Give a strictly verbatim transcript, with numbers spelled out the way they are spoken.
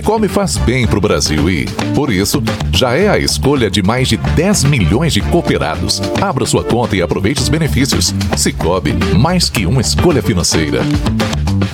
Cicobi faz bem para o Brasil e, por isso, já é a escolha de mais de dez milhões de cooperados. Abra sua conta e aproveite os benefícios. Cicobi, mais que uma escolha financeira.